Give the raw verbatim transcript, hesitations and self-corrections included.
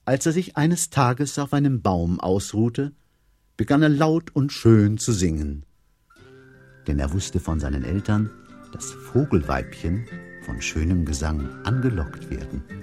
Als er sich eines Tages auf einem Baum ausruhte, begann er laut und schön zu singen. Denn er wusste von seinen Eltern, dass Vogelweibchen von schönem Gesang angelockt werden.